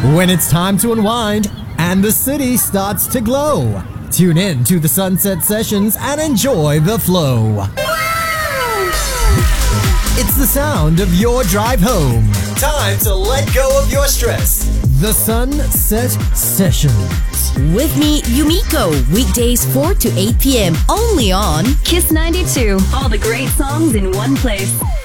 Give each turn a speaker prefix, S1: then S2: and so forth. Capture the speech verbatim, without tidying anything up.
S1: When it's time to unwind and the city starts to glow, tune in to the Sunset Sessions and enjoy the flow. It's the sound of your drive home. Time to let go of your stress. The Sunset Sessions.
S2: With me, Yumiko, weekdays four to eight p.m. only on
S3: Kiss ninety-two. All the great songs in one place.